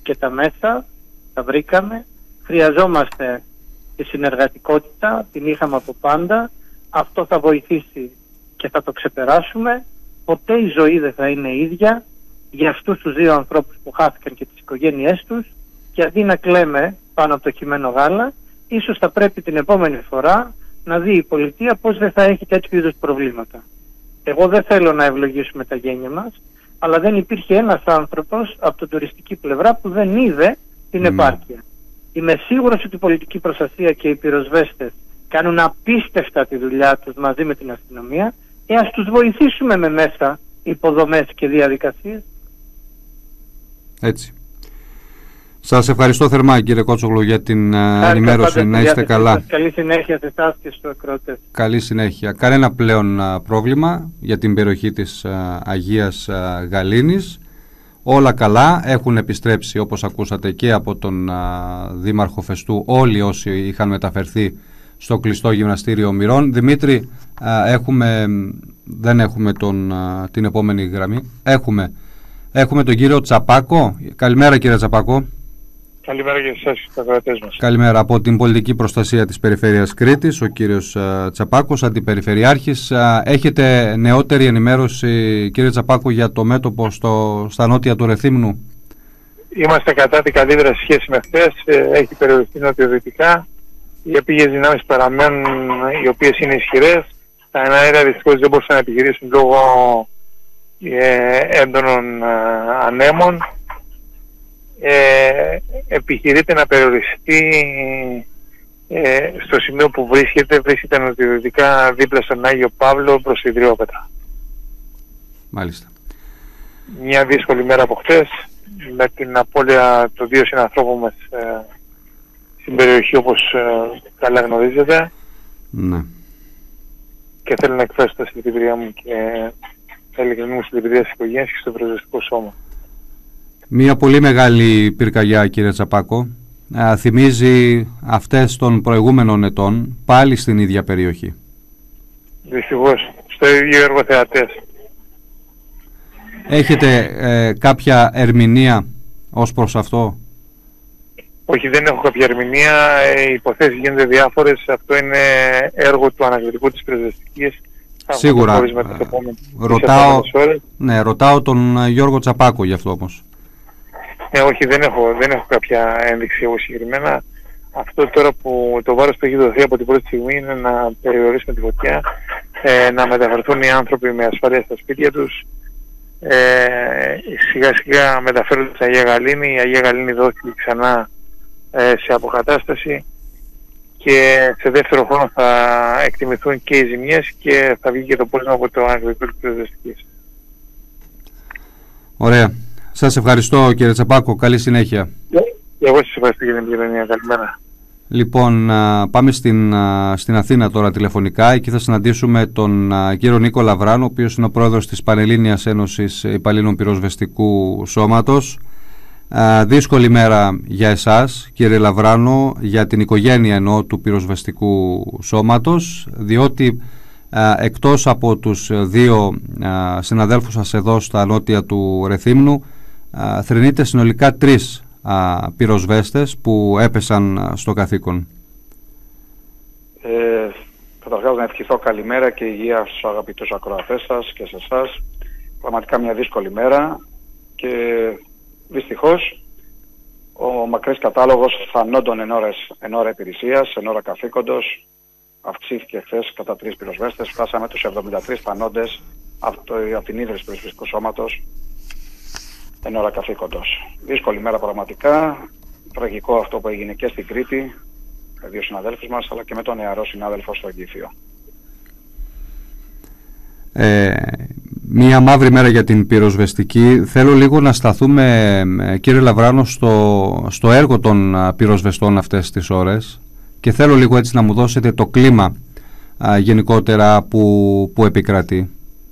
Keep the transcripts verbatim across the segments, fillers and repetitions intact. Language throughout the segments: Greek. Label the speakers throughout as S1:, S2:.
S1: και τα μέσα, τα βρήκαμε. Χρειαζόμαστε τη συνεργατικότητα, την είχαμε από πάντα. Αυτό θα βοηθήσει και θα το ξεπεράσουμε. Ποτέ η ζωή δεν θα είναι ίδια για αυτούς τους δύο ανθρώπους που χάθηκαν και τις οικογένειές τους, και αντί να κλαίμε πάνω από το κειμένο γάλα, ίσως θα πρέπει την επόμενη φορά να δει η πολιτεία πώς δεν θα έχει τέτοιου είδους προβλήματα. Εγώ δεν θέλω να ευλογήσουμε τα γένια μας, αλλά δεν υπήρχε ένας άνθρωπος από την τουριστική πλευρά που δεν είδε την mm. επάρκεια. Είμαι σίγουρος ότι η πολιτική προστασία και οι πυροσβέστες κάνουν απίστευτα τη δουλειά τους μαζί με την αστυνομία, και ας τους βοηθήσουμε με μέσα υποδομές και διαδικασίες.
S2: Έτσι. Σας ευχαριστώ θερμά, κύριε Κότσογλου, για την Άρα, ενημέρωση. Να είστε καλά.
S1: Καλή συνέχεια σε εσάς και στους ακροατές.
S2: Καλή συνέχεια. Κανένα πλέον α, πρόβλημα για την περιοχή της α, Αγίας α, Γαλήνης. Όλα καλά. Έχουν επιστρέψει, όπως ακούσατε, και από τον α, Δήμαρχο Φεστού όλοι όσοι είχαν μεταφερθεί στο κλειστό γυμναστήριο Μυρών. Δημήτρη, α, έχουμε, δεν έχουμε τον, α, την επόμενη γραμμή. Έχουμε, έχουμε τον κύριο Τσαπάκο. Καλημέρα, κύριε Τσαπάκο.
S3: Καλημέρα για εσάς και τους ακροατές μας.
S2: Καλημέρα. Από την πολιτική προστασία της Περιφέρειας Κρήτης, ο κύριος α, Τσαπάκος, αντιπεριφερειάρχης. Α, έχετε νεότερη ενημέρωση, κύριε Τσαπάκο, για το μέτωπο στο, στα νότια του Ρεθύμνου?
S3: Είμαστε κατά την καλύτερη σχέση με χθες. Έχει περιοριστεί νοτιοδυτικά. Οι επίγειες δυνάμεις παραμένουν, οι οποίες είναι ισχυρές. Τα εναέρια δυστυχώς δεν μπορούσαν να επιχειρήσουν λόγω ε, έντονων ε, ανέμων. Ε, επιχειρείται να περιοριστεί ε, στο σημείο που βρίσκεται. Βρίσκεται νοτιοδυτικά δίπλα στον Άγιο Παύλο προς Ιδρυόπετρα.
S2: Μάλιστα.
S3: Μια δύσκολη μέρα από χτες, με την απώλεια των δύο συνανθρώπων μας ε, στην περιοχή, όπως ε, καλά γνωρίζετε.
S2: Ναι.
S3: Και θέλω να εκφράσω τα συλληπιτήριά μου και τα ειλικρινή μου συλληπιτήρια στις οικογένειες και στο Πυροσβεστικό Σώμα.
S2: Μια πολύ μεγάλη πυρκαγιά, κύριε Τσαπάκο. Α, θυμίζει αυτές των προηγούμενων ετών, πάλι στην ίδια περιοχή.
S3: Δυστυχώς, στο ίδιο εργοθεατές.
S2: Έχετε ε, κάποια ερμηνεία ως προς αυτό?
S3: Όχι, δεν έχω κάποια ερμηνεία. Οι υποθέσεις γίνονται διάφορες. Αυτό είναι έργο του ανακριτικού της πυροσβεστικής.
S2: Σίγουρα. Ρωτάω, ναι, ρωτάω τον Γιώργο Τσαπάκο γι' αυτό όμως.
S3: Ε, όχι, δεν έχω, δεν έχω κάποια ένδειξη εγώ συγκεκριμένα. Αυτό τώρα που το βάρος που έχει δοθεί από την πρώτη στιγμή είναι να περιορίσουμε τη φωτιά, ε, να μεταφερθούν οι άνθρωποι με ασφάλεια στα σπίτια τους. Ε, σιγά σιγά μεταφέρονται στην Αγία Γαλήνη. Η Αγία Γαλήνη δόθηκε ξανά ε, σε αποκατάσταση και σε δεύτερο χρόνο θα εκτιμηθούν και οι ζημιές και θα βγει και το πόρισμα από το ανακριτικό της πυροσβεστικής.
S2: Ωραία. Σας ευχαριστώ, κύριε Τσαπάκο. Καλή συνέχεια.
S3: Εγώ σας ευχαριστώ για την επικοινωνία. Καλημέρα.
S2: Λοιπόν, πάμε στην, στην Αθήνα τώρα τηλεφωνικά. Εκεί θα συναντήσουμε τον κύριο Νίκο Λαβράνο, ο οποίος είναι ο πρόεδρος της Πανελλήνιας Ένωσης Υπαλλήλων Πυροσβεστικού Σώματος. Δύσκολη μέρα για εσάς, κύριε Λαβράνο, για την οικογένεια εννοώ του πυροσβεστικού σώματος, διότι εκτός από τους δύο συναδέλφους σας εδώ στα νότια του Ρεθύμνου, θρηνείται συνολικά τρεις α, πυροσβέστες που έπεσαν στο καθήκον.
S4: Ε, καταρχάς να ευχηθώ καλημέρα και υγεία στους αγαπητούς ακροατές σας και σε εσάς. Πραγματικά μια δύσκολη μέρα και δυστυχώς ο μακρύς κατάλογος θανόντων εν, ώρες, εν ώρα υπηρεσίας, εν ώρα καθήκοντος αυξήθηκε χθες κατά τρεις πυροσβέστες. Φτάσαμε τους εβδομήντα τρεις θανόντες από, το, από την ίδρυση του πυροσβεστικού σώματος εν ώρα καθήκοντος. Δύσκολη μέρα πραγματικά. Τραγικό αυτό που έγινε και στην Κρήτη, με δύο συναδέλφους μας, αλλά και με τον νεαρό συνάδελφο στο Αγκήθιο.
S2: Ε, μία μαύρη μέρα για την πυροσβεστική. Θέλω λίγο να σταθούμε, κύριε Λαβράνο, στο, στο έργο των πυροσβεστών αυτές τις ώρες και θέλω λίγο έτσι να μου δώσετε το κλίμα α, γενικότερα που, που επικρατεί.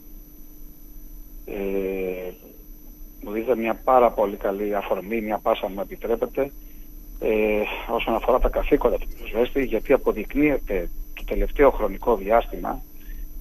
S4: Ε, μου δείτε μια πάρα πολύ καλή αφορμή, μια πάσα αν μου επιτρέπετε, ε, όσον αφορά τα καθήκοντα του πυροσβέστη, γιατί αποδεικνύεται το τελευταίο χρονικό διάστημα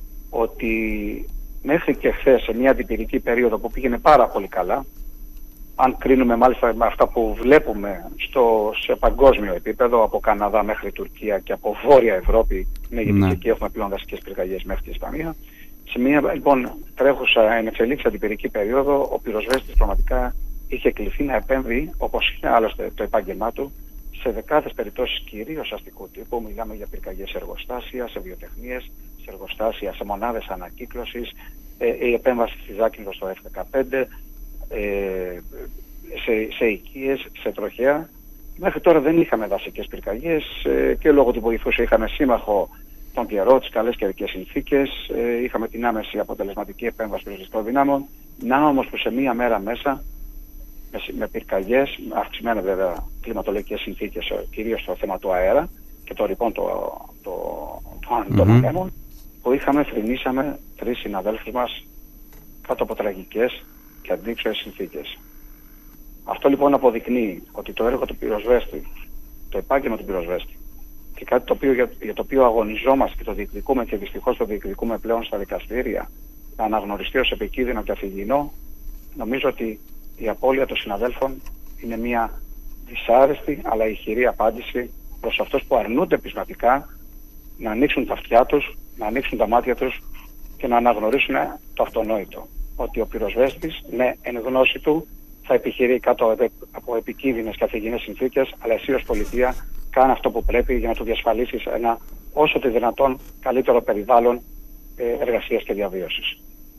S4: ότι μέχρι και χθες, σε μια αντιπυρική περίοδο που πήγαινε πάρα πολύ καλά, αν κρίνουμε μάλιστα με αυτά που βλέπουμε στο, σε παγκόσμιο επίπεδο, από Καναδά μέχρι Τουρκία και από Βόρεια Ευρώπη, ναι, γιατί ναι. και εκεί έχουμε πλέον δασικές πυρκαγιές μέχρι την Ισπανία. Σε μια λοιπόν τρέχουσα ενεξελίξη αντιπυρική περίοδο, ο πυροσβέστης πραγματικά είχε κληθεί να επέμβει, όπως είναι άλλωστε το επάγγελμά του, σε δεκάδες περιπτώσεις κυρίως αστικού τύπου. Μιλάμε για πυρκαγιές σε εργοστάσια, σε βιοτεχνίες, σε εργοστάσια, σε μονάδες ανακύκλωσης, ε, η επέμβαση στη Ζάκυνθο στο εφ δεκαπέντε, ε, σε, σε οικίες, σε τροχέα. Μέχρι τώρα δεν είχαμε δασικές πυρκαγιές ε, και λόγω του βοηθούσε είχαμε σύμμαχο τον καιρό, τις καλές καιρικές συνθήκες, ε, είχαμε την άμεση αποτελεσματική επέμβαση πυροσβεστικών δυνάμεων. Να όμως που σε μία μέρα μέσα, με, με πυρκαγιές, με αυξημένα βέβαια κλιματολογικές συνθήκες, κυρίως στο θέμα του αέρα και το λοιπόν το, το, το, το, mm-hmm. το που είχαμε, θρηνήσαμε τρεις συναδέλφους μας κάτω από τραγικές και αντίξωες συνθήκες. Αυτό λοιπόν αποδεικνύει ότι το έργο του πυροσβέστη, το επάγγελμα του πυροσβέστη και κάτι το οποίο, για, για το οποίο αγωνιζόμαστε και το διεκδικούμε και δυστυχώς το διεκδικούμε πλέον στα δικαστήρια, να αναγνωριστεί ως επικίνδυνο και αφηγηνό, νομίζω ότι η απώλεια των συναδέλφων είναι μια δυσάρεστη αλλά ηχηρή απάντηση προς αυτούς που αρνούνται πεισματικά να ανοίξουν τα αυτιά τους, να ανοίξουν τα μάτια τους και να αναγνωρίσουν το αυτονόητο. Ότι ο πυροσβέστης με εν γνώση του θα επιχειρεί κάτω από επικίνδυνες και αφηγηνές συνθήκες, αλλά εσύ ως πολιτεία κάνει αυτό που πρέπει για να του διασφαλίσεις ένα όσο το δυνατόν καλύτερο περιβάλλον εργασίας και διαβίωσης.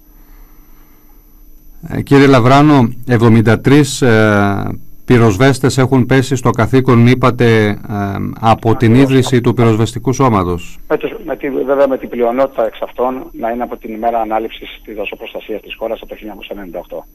S2: Ε, κύριε Λαβράνο, εβδομήντα τρεις ε, πυροσβέστες έχουν πέσει στο καθήκον, είπατε, ε, από την ίδρυση του πυροσβεστικού σώματος. Με, τους,
S4: με τη, βέβαια με την πλειονότητα εξ αυτών να είναι από την ημέρα ανάληψης της δασοπροστασίας της χώρας από το χίλια εννιακόσια ενενήντα οκτώ.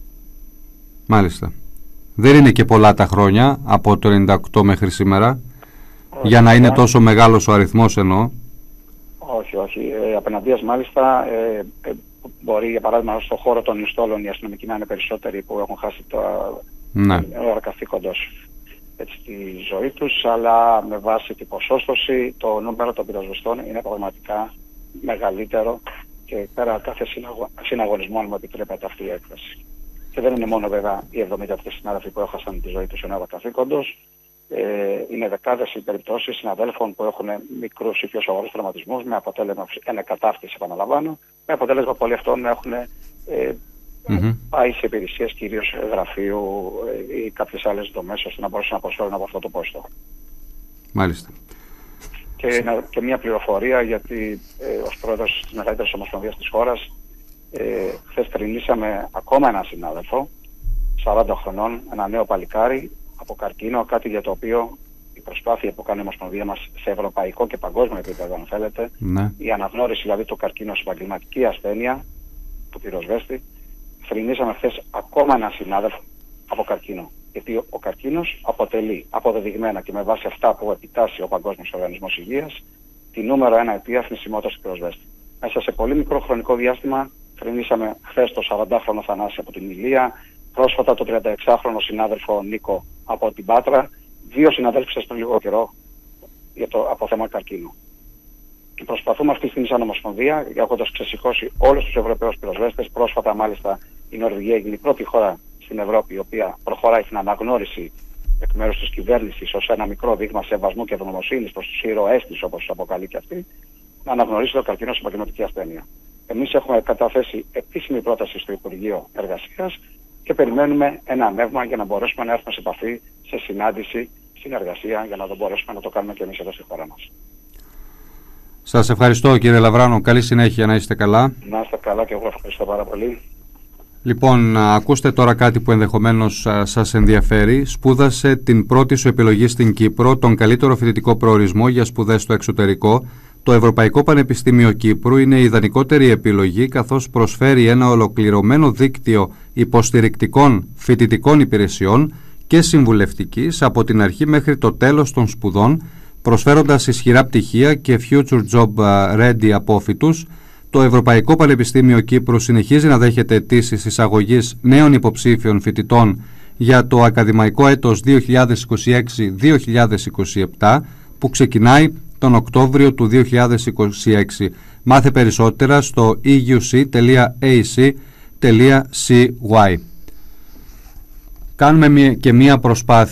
S2: Μάλιστα. Δεν είναι και πολλά τα χρόνια από το ενενήντα οκτώ μέχρι σήμερα, όχι, για να είναι τόσο μεγάλος ο αριθμός εννοώ.
S4: Όχι, όχι. Ε, απέναντίας μάλιστα ε, ε, μπορεί για παράδειγμα στον χώρο των νηστόλων οι αστυνομικοί να είναι περισσότεροι που έχουν χάσει το
S2: ναι.
S4: ώρα καθήκοντος έτσι, τη ζωή τους, αλλά με βάση την ποσόστοση το νούμερο των πυροσβεστών είναι πραγματικά μεγαλύτερο και πέρα κάθε συναγω... συναγωνισμό, αν μου επιτρέπετε αυτή η έκφραση. Και δεν είναι μόνο βέβαια οι εβδομήντα τρεις συνάδελφοι που έχασαν τη ζωή τους εν ώρα καθήκοντος. Ε, είναι δεκάδες οι περιπτώσεις συναδέλφων που έχουν μικρούς ή πιο σοβαρούς τραυματισμούς με αποτέλεσμα ενεκατάρτιση, επαναλαμβάνω, με αποτέλεσμα πολλοί αυτών να έχουν ε, mm-hmm. πάει σε υπηρεσίες κυρίως γραφείου ε, ή κάποιες άλλες δομές ώστε να μπορέσουν να προσφέρουν από αυτό το πόστο.
S2: Μάλιστα.
S4: Και, και μια πληροφορία, γιατί ε, ως πρόεδρος της μεγαλύτερης ομοσπονδίας της χώρας ε, χθες κρινήσαμε ακόμα έναν συνάδελφο σαράντα χρονών, ένα νέο παλικάρι από καρκίνο, κάτι για το οποίο η προσπάθεια που κάνει η Ομοσπονδία μας σε ευρωπαϊκό και παγκόσμιο επίπεδο, αν θέλετε, ναι. η αναγνώριση δηλαδή του καρκίνου ως επαγγελματική ασθένεια του πυροσβέστη, θρηνήσαμε χθες ακόμα ένα συνάδελφο από καρκίνο. Γιατί ο καρκίνος αποτελεί αποδεδειγμένα και με βάση αυτά που επιτάσσει ο Παγκόσμιος Οργανισμός Υγείας τη νούμερο ένα αιτία θνησιμότητας του πυροσβέστη. Μέσα σε πολύ μικρό χρονικό διάστημα θρηνήσαμε χθες το σαραντάχρονο Θανάση από την Ηλία, πρόσφατα το τριανταεξάχρονο συνάδελφο Νίκο από την Πάτρα, δύο συναδέλφους πριν λίγο καιρό για το, από θέμα καρκίνου. Και προσπαθούμε αυτή τη στιγμή σαν Ομοσπονδία, έχοντας ξεσηκώσει όλους τους Ευρωπαίους πυροσβέστες. Πρόσφατα, μάλιστα, η Νορβηγία έγινε η πρώτη χώρα στην Ευρώπη η οποία προχωράει στην αναγνώριση εκ μέρους της κυβέρνησης ως ένα μικρό δείγμα σεβασμού και ευγνωμοσύνης προς τους ήρωές της, όπως τους αποκαλεί και αυτή, να αναγνωρίσει το καρκίνο ως επαγγελματική ασθένεια. Εμείς έχουμε καταθέσει επίσημη πρόταση στο Υπουργείο Εργασίας και περιμένουμε ένα ανέβημα για να μπορέσουμε να έρθουμε σε επαφή, σε συνάντηση, συνεργασία, για να το μπορέσουμε να το κάνουμε και εμείς εδώ στη χώρα μας.
S2: Σας ευχαριστώ, κύριε Λαβράνο. Καλή συνέχεια, να είστε καλά.
S4: Να είστε καλά και εγώ ευχαριστώ πάρα πολύ.
S2: Λοιπόν, ακούστε τώρα κάτι που ενδεχομένως σας ενδιαφέρει. Σπούδασε την πρώτη σου επιλογή στην Κύπρο, τον καλύτερο φοιτητικό προορισμό για σπουδές στο εξωτερικό. Το Ευρωπαϊκό Πανεπιστήμιο Κύπρου είναι η ιδανικότερη επιλογή, καθώς προσφέρει ένα ολοκληρωμένο δίκτυο υποστηρικτικών φοιτητικών υπηρεσιών και συμβουλευτικής από την αρχή μέχρι το τέλος των σπουδών, προσφέροντας ισχυρά πτυχία και future job ready απόφοιτους. Το Ευρωπαϊκό Πανεπιστήμιο Κύπρου συνεχίζει να δέχεται αιτήσεις εισαγωγής νέων υποψήφιων φοιτητών για το ακαδημαϊκό έτος δύο χιλιάδες είκοσι έξι δύο χιλιάδες είκοσι επτά που ξεκινάει τον Οκτώβριο του δύο χιλιάδες είκοσι έξι. Μάθε περισσότερα στο e u c τελεία a c τελεία c y. κάνουμε και μία προσπάθεια